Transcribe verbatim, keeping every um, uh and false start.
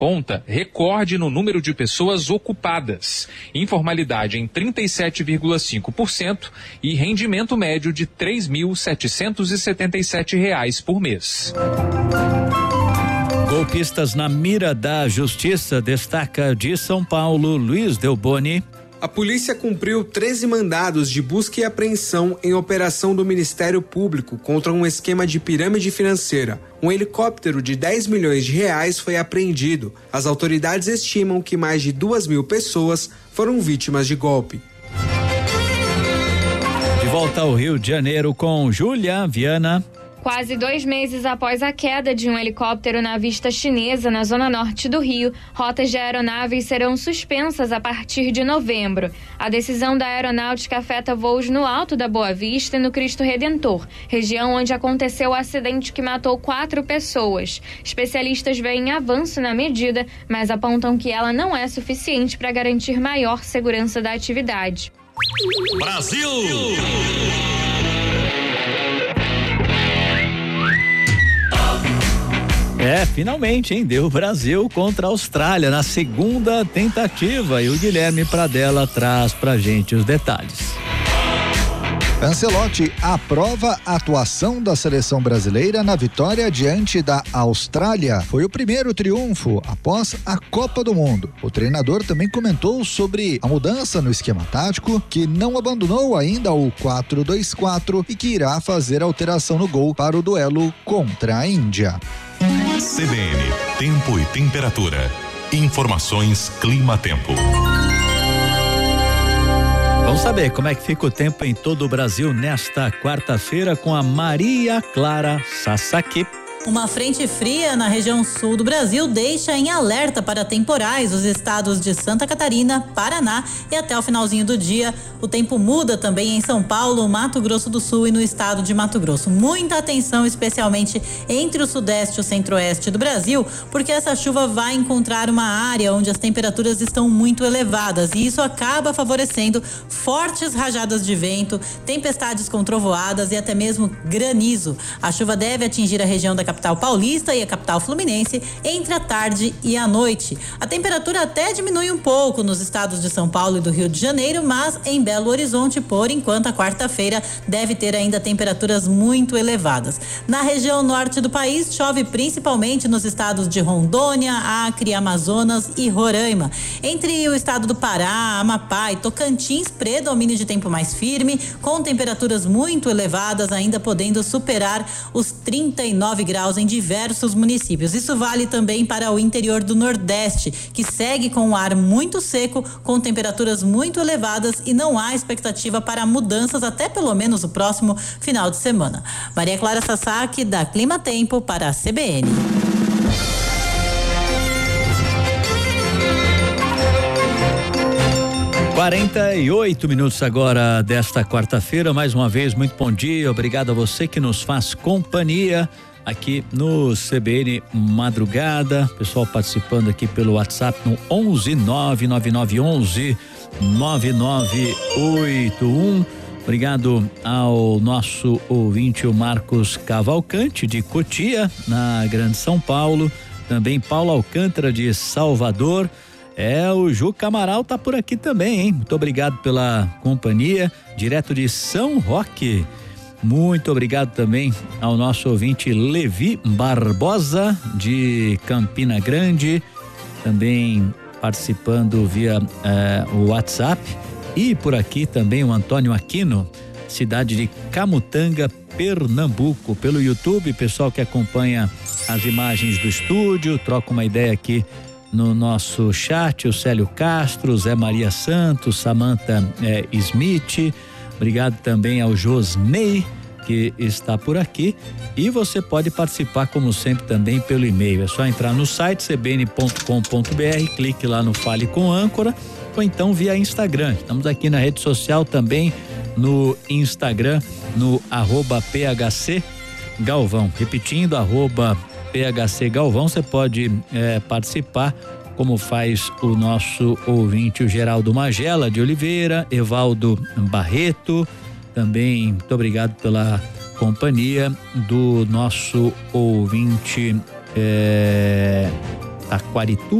Ponta recorde no número de pessoas ocupadas, informalidade em trinta e sete vírgula cinco por cento e rendimento médio de três mil setecentos e setenta e sete reais por mês. Golpistas na mira da justiça, destaca de São Paulo, Luiz Delboni. A polícia cumpriu treze mandados de busca e apreensão em operação do Ministério Público contra um esquema de pirâmide financeira. Um helicóptero de dez milhões de reais foi apreendido. As autoridades estimam que mais de duas mil pessoas foram vítimas de golpe. De volta ao Rio de Janeiro com Júlia Viana. Quase dois meses após a queda de um helicóptero na vista chinesa na zona norte do Rio, rotas de aeronaves serão suspensas a partir de novembro. A decisão da aeronáutica afeta voos no Alto da Boa Vista e no Cristo Redentor, região onde aconteceu o acidente que matou quatro pessoas. Especialistas veem avanço na medida, mas apontam que ela não é suficiente para garantir maior segurança da atividade. Brasil! É, finalmente, hein? Deu Brasil contra a Austrália na segunda tentativa e o Guilherme Pradella traz pra gente os detalhes. Ancelotti aprova a atuação da seleção brasileira na vitória diante da Austrália. Foi o primeiro triunfo após a Copa do Mundo. O treinador também comentou sobre a mudança no esquema tático, que não abandonou ainda o quatro dois quatro e que irá fazer alteração no gol para o duelo contra a Índia. C B N, tempo e temperatura. Informações Clima-Tempo. Vamos saber como é que fica o tempo em todo o Brasil nesta quarta-feira com a Maria Clara Sasaki. Uma frente fria na região sul do Brasil deixa em alerta para temporais os estados de Santa Catarina, Paraná e até o finalzinho do dia. O tempo muda também em São Paulo, Mato Grosso do Sul e no estado de Mato Grosso. Muita atenção, especialmente entre o sudeste e o centro-oeste do Brasil, porque essa chuva vai encontrar uma área onde as temperaturas estão muito elevadas e isso acaba favorecendo fortes rajadas de vento, tempestades com trovoadas e até mesmo granizo. A chuva deve atingir a região da capital paulista e a capital fluminense entre a tarde e a noite. A temperatura até diminui um pouco nos estados de São Paulo e do Rio de Janeiro, mas em Belo Horizonte, por enquanto, a quarta-feira deve ter ainda temperaturas muito elevadas. Na região norte do país, chove principalmente nos estados de Rondônia, Acre, Amazonas e Roraima. Entre o estado do Pará, Amapá e Tocantins, predomínio de tempo mais firme, com temperaturas muito elevadas, ainda podendo superar os trinta e nove graus em diversos municípios. Isso vale também para o interior do Nordeste, que segue com o ar muito seco, com temperaturas muito elevadas e não há expectativa para mudanças até pelo menos o próximo final de semana. Maria Clara Sasaki, da Clima Tempo, para a C B N. quarenta e oito minutos agora desta quarta-feira. Mais uma vez, muito bom dia. Obrigado a você que nos faz companhia aqui no C B N Madrugada. Pessoal participando aqui pelo WhatsApp no onze nove nove nove onze nove nove oito um. Obrigado ao nosso ouvinte, o Marcos Cavalcante, de Cotia, na Grande São Paulo. Também Paulo Alcântara, de Salvador. É, o Juca Amaral tá por aqui também, hein? Muito obrigado pela companhia, direto de São Roque. Muito obrigado também ao nosso ouvinte Levi Barbosa, de Campina Grande, também participando via eh, o WhatsApp. E por aqui também o Antônio Aquino, cidade de Camutanga, Pernambuco. Pelo YouTube, pessoal que acompanha as imagens do estúdio, troca uma ideia aqui no nosso chat, o Célio Castro, Zé Maria Santos, Samantha eh, Smith. Obrigado também ao Josnei, que está por aqui, e você pode participar como sempre também pelo e-mail. É só entrar no site c b n ponto com ponto b r, clique lá no Fale com Âncora, ou então via Instagram. Estamos aqui na rede social também, no Instagram, no arroba P H C Galvão. Repetindo, arroba P H C Galvão, você pode é, participar, como faz o nosso ouvinte, o Geraldo Magela de Oliveira, Evaldo Barreto, também muito obrigado pela companhia do nosso ouvinte é, Taquaritu.